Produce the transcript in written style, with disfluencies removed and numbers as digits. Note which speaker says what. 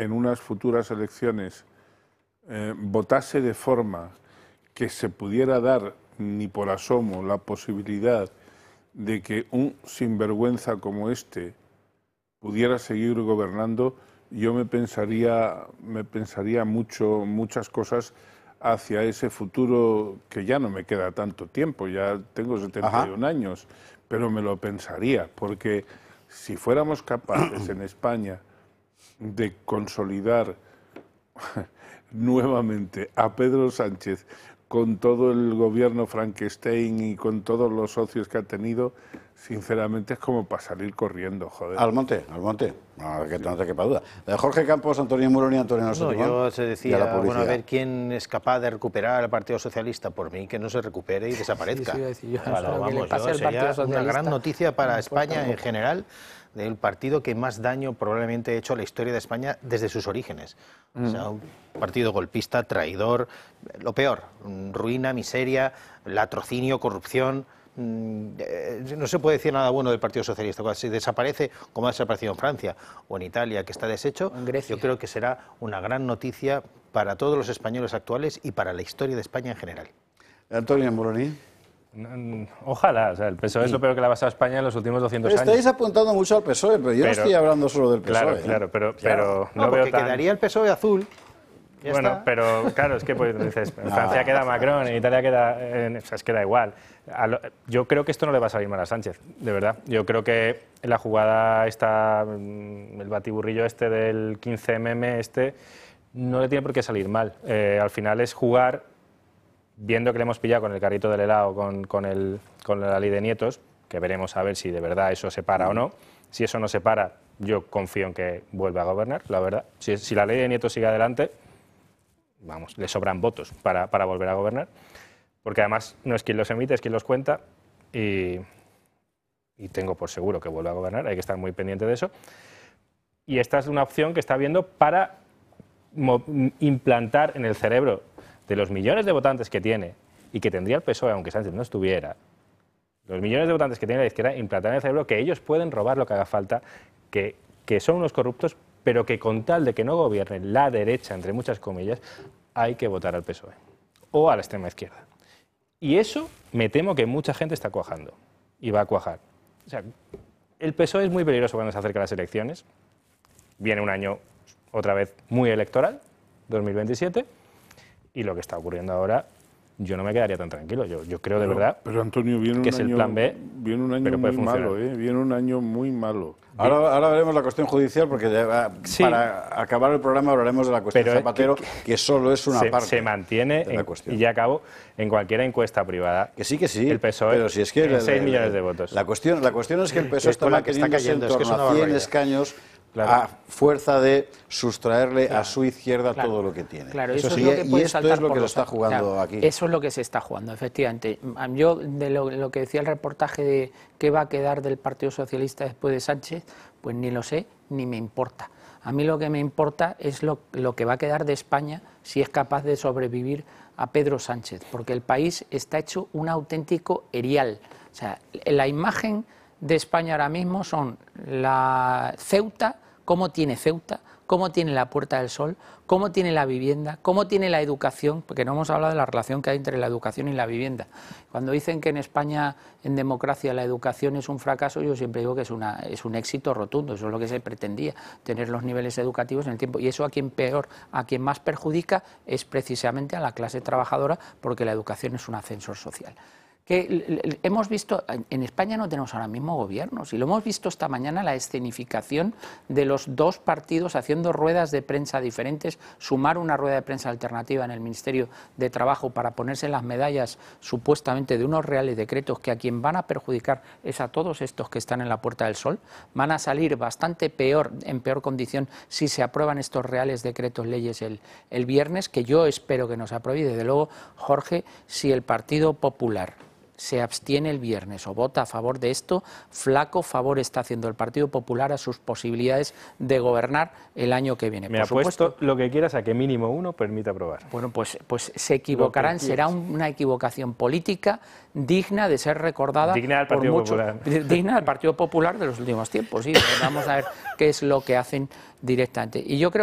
Speaker 1: en unas futuras elecciones votase de forma que se pudiera dar ni por asomo la posibilidad de que un sinvergüenza como este pudiera seguir gobernando, yo me pensaría muchas cosas hacia ese futuro, que ya no me queda tanto tiempo, ya tengo 71 años, pero me lo pensaría, porque si fuéramos capaces en España de consolidar nuevamente a Pedro Sánchez con todo el gobierno Frankenstein y con todos los socios que ha tenido, sinceramente es como para salir corriendo, joder.
Speaker 2: Al monte, no, que no te quepa duda. Jorge Campos, Antonio Morón y Antonio Alonso.
Speaker 3: Yo se decía, bueno, a ver quién es capaz de recuperar al Partido Socialista. Por mí, que no se recupere y desaparezca. Sería una gran noticia para España en general, del partido que más daño probablemente ha hecho a la historia de España desde sus orígenes. O sea, un partido golpista, traidor, lo peor, ruina, miseria, latrocinio, corrupción. No se puede decir nada bueno del Partido Socialista. Cuando se desaparece, como ha desaparecido en Francia o en Italia, que está deshecho, yo creo que será una gran noticia para todos los españoles actuales y para la historia de España en general.
Speaker 2: Antonio Moroni.
Speaker 4: Ojalá, o sea, el PSOE es lo peor que le ha pasado a España en los últimos 200 años.
Speaker 2: Estáis apuntando mucho al PSOE, pero yo no estoy hablando solo del PSOE.
Speaker 4: Claro, pero
Speaker 3: no veo tan... quedaría el PSOE azul.
Speaker 4: Bueno, pero claro, es que pues, dices, en Francia queda Macron, en Italia queda... o sea, es que da igual. Yo creo que esto no le va a salir mal a Sánchez, de verdad. Yo creo que la jugada esta, el batiburrillo este del 15mm no le tiene por qué salir mal. Al final es jugar, viendo que le hemos pillado con el carrito del helado, con la ley de nietos, que veremos a ver si de verdad eso se para o no. Si eso no se para, yo confío en que vuelva a gobernar, la verdad. Si la ley de nietos sigue adelante, vamos, le sobran votos para volver a gobernar, porque además no es quien los emite, es quien los cuenta, y tengo por seguro que vuelve a gobernar, hay que estar muy pendiente de eso. Y esta es una opción que está viendo para implantar en el cerebro de los millones de votantes que tiene y que tendría el PSOE, aunque Sánchez no estuviera, los millones de votantes que tiene la izquierda, implantar en el cerebro que ellos pueden robar lo que haga falta, que son unos corruptos, pero que con tal de que no gobierne la derecha, entre muchas comillas, hay que votar al PSOE o a la extrema izquierda. Y eso me temo que mucha gente está cuajando y va a cuajar. O sea, el PSOE es muy peligroso cuando se acercan las elecciones. Viene un año otra vez muy electoral, 2027, y lo que está ocurriendo ahora, yo no me quedaría tan tranquilo. Yo creo de verdad
Speaker 1: pero Antonio,
Speaker 4: que es el plan B,
Speaker 1: viene un año muy malo, viene un año muy malo.
Speaker 2: Ahora veremos la cuestión judicial, porque para acabar el programa hablaremos de la cuestión Zapatero, que solo es una parte.
Speaker 4: Se mantiene, de la cuestión. Y ya acabo, en cualquier encuesta privada.
Speaker 2: Que sí,
Speaker 4: el PSOE,
Speaker 2: pero si es que
Speaker 4: 6 millones de votos.
Speaker 2: La cuestión es que el PSOE está manteniéndose en torno a 100 escaños, a fuerza de sustraerle a su izquierda todo lo que tiene.
Speaker 5: Claro, eso es lo que puede saltar
Speaker 2: por lo que se está jugando aquí.
Speaker 5: Eso es lo que se está jugando, efectivamente. Yo, de lo que decía el reportaje de qué va a quedar del Partido Socialista después de Sánchez, pues ni lo sé ni me importa. A mí lo que me importa es lo que va a quedar de España si es capaz de sobrevivir a Pedro Sánchez, porque el país está hecho un auténtico erial. O sea, la imagen de España ahora mismo son la Ceuta, cómo tiene Ceuta, cómo tiene la Puerta del Sol, cómo tiene la vivienda, cómo tiene la educación, porque no hemos hablado de la relación que hay entre la educación y la vivienda. Cuando dicen que en España, en democracia, la educación es un fracaso, yo siempre digo que es un éxito rotundo, eso es lo que se pretendía, tener los niveles educativos en el tiempo. Y eso a quien más perjudica es precisamente a la clase trabajadora, porque la educación es un ascensor social. Que hemos visto, en España no tenemos ahora mismo gobiernos, y lo hemos visto esta mañana, la escenificación de los dos partidos haciendo ruedas de prensa diferentes, sumar una rueda de prensa alternativa en el Ministerio de Trabajo para ponerse las medallas supuestamente de unos reales decretos que a quien van a perjudicar es a todos estos que están en la Puerta del Sol. Van a salir bastante en peor condición si se aprueban estos reales decretos leyes el viernes, que yo espero que no se apruebe. Y desde luego, Jorge, si el Partido Popular se abstiene el viernes o vota a favor de esto, flaco favor está haciendo el Partido Popular a sus posibilidades de gobernar el año que viene.
Speaker 4: Me apuesto lo que quieras a que mínimo uno permita aprobar.
Speaker 5: Bueno, pues se equivocarán, será una equivocación política digna de ser recordada.
Speaker 4: Digna del Partido Popular.
Speaker 5: Digna del Partido Popular de los últimos tiempos, sí. Vamos a ver qué es lo que hacen directamente. Y yo creo